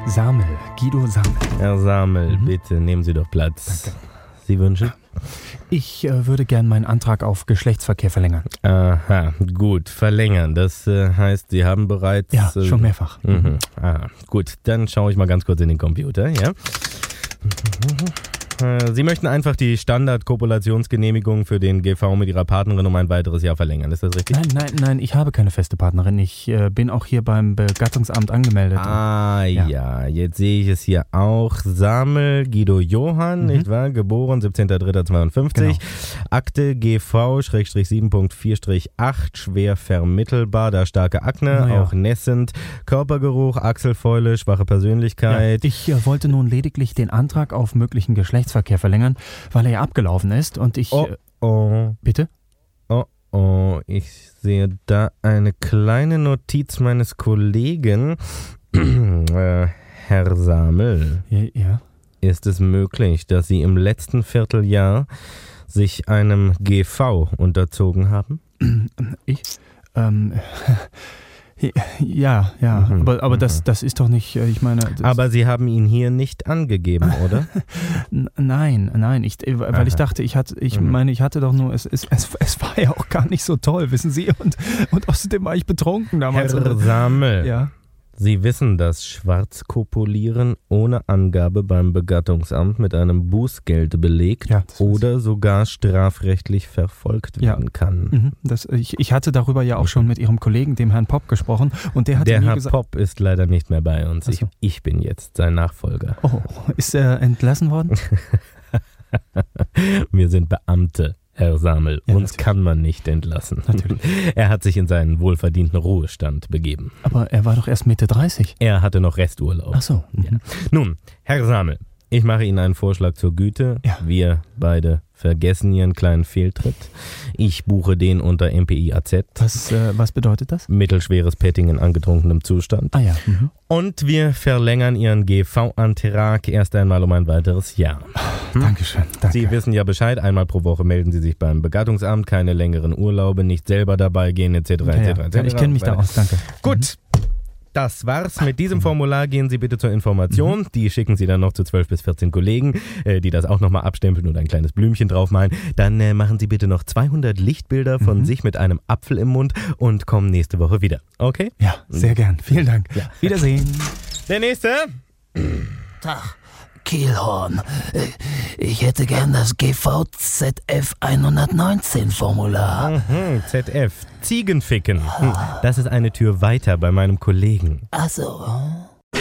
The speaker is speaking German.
Samel, Guido Samel. Herr Samel, bitte nehmen Sie doch Platz. Danke. Sie wünschen? Ich würde gern meinen Antrag auf Geschlechtsverkehr verlängern. Aha, gut, verlängern. Das heißt, Sie haben bereits... Ja, schon mehrfach. Aha, gut, dann schaue ich mal ganz kurz in den Computer, ja? Sie möchten einfach die Standard-Kopulationsgenehmigung für den GV mit Ihrer Partnerin um ein weiteres Jahr verlängern, ist das richtig? Nein, ich habe keine feste Partnerin. Ich bin auch hier beim Begattungsamt angemeldet. Ja, jetzt sehe ich es hier auch. Samel Guido Johann, nicht wahr? Geboren 17.03.52. Genau. Akte GV-7.4-8, schwer vermittelbar, da starke Akne, Naja. auch nässend, Körpergeruch, Achselfäule, schwache Persönlichkeit. Ja, ich wollte nun lediglich den Antrag auf möglichen Geschlechtsverkehr verlängern, weil er ja abgelaufen ist und ich... Bitte? Ich sehe da eine kleine Notiz meines Kollegen. Herr Samel, Ja. ist es möglich, dass Sie im letzten Vierteljahr sich einem GV unterzogen haben? Ich? Ja. Aber das ist doch nicht, ich meine... Aber Sie haben ihn hier nicht angegeben, oder? Nein, weil ich dachte, ich hatte doch nur, es war ja auch gar nicht so toll, wissen Sie, und außerdem war ich betrunken damals. Herr Samel, Ja. Sie wissen, dass Schwarzkopulieren ohne Angabe beim Begattungsamt mit einem Bußgeld belegt Ja, das weiß oder sogar strafrechtlich verfolgt werden kann. Ich hatte darüber ja auch schon mit Ihrem Kollegen, dem Herrn Popp, gesprochen und der hat Der mir Herr gesagt... Popp ist leider nicht mehr bei uns. Ach so. Ich bin jetzt sein Nachfolger. Oh, ist er entlassen worden? Wir sind Beamte, Herr Samel. Ja, Uns natürlich. kann man nicht entlassen. Natürlich. Er hat sich in seinen wohlverdienten Ruhestand begeben. Aber er war doch erst Mitte 30. Er hatte noch Resturlaub. Ach so. Nun, Herr Samel, ich mache Ihnen einen Vorschlag zur Güte. Ja. Wir beide vergessen Ihren kleinen Fehltritt. Ich buche den unter MPI-AZ. Was bedeutet das? Mittelschweres Petting in angetrunkenem Zustand. Ah ja. Und wir verlängern Ihren GV-Antrag erst einmal um ein weiteres Jahr. Dankeschön. Danke. Sie wissen ja Bescheid, einmal pro Woche melden Sie sich beim Begattungsamt, keine längeren Urlaube, nicht selber dabei gehen, etc. Ja, ich kenne mich da aus, danke. Gut, das war's. Mit diesem Formular gehen Sie bitte zur Information. Die schicken Sie dann noch zu 12 bis 14 Kollegen, die das auch nochmal abstempeln und ein kleines Blümchen draufmalen. Dann machen Sie bitte noch 200 Lichtbilder von sich mit einem Apfel im Mund und kommen nächste Woche wieder. Okay? Ja, sehr gern. Vielen Dank. Ja. Wiedersehen. Der nächste. Tag, Kielhorn. Ich hätte gern das GVZF 119 Formular. ZF. Ziegenficken. Das ist eine Tür weiter bei meinem Kollegen. Ach so.